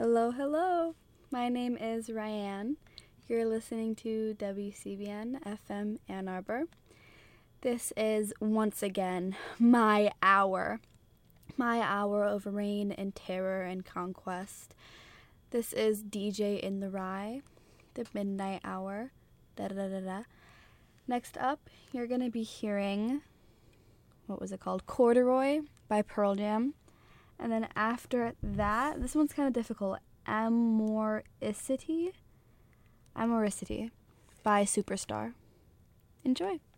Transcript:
Hello, hello. My name is Ryan. You're listening to WCBN FM Ann Arbor. This is once again my hour of rain and terror and conquest. This is DJ in the Rye, the midnight hour. Da-da-da-da-da. Next up, you're going to be hearing, Corduroy by Pearl Jam. And then after that, this one's kind of difficult, Amoricity by Superstar. Enjoy.